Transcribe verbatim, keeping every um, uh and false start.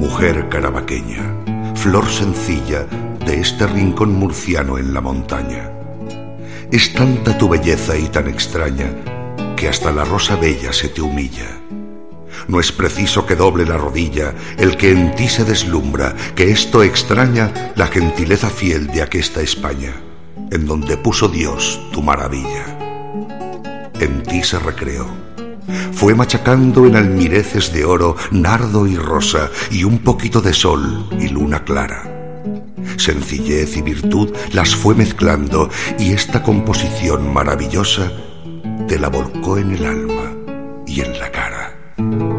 mujer carabaqueña, flor sencilla de este rincón murciano en la montaña. Es tanta tu belleza y tan extraña que hasta la rosa bella se te humilla. No es preciso que doble la rodilla el que en ti se deslumbra, que esto extraña la gentileza fiel de aquesta España, en donde puso Dios tu maravilla. En ti se recreó, fue machacando en almireces de oro, nardo y rosa, y un poquito de sol y luna clara. Sencillez y virtud las fue mezclando, y esta composición maravillosa te la volcó en el alma y en la cara.